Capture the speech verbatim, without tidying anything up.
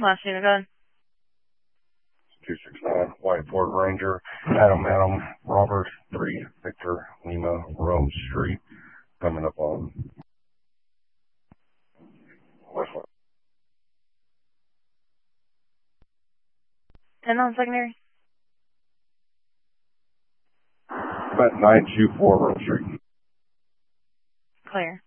Last unit, go ahead. two six nine, White Ford Ranger, Adam, Adam, Robert, three, Victor, Lima, Rome Street, coming up on Westwood. ten on secondary. About nine two four Rome Street. Clear.